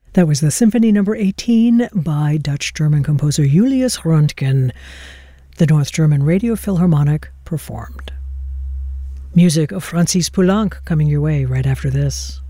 That was the Symphony No. 18 by Dutch-German composer Julius Röntgen. The North German Radio Philharmonic performed. Music of Francis Poulenc coming your way right after this.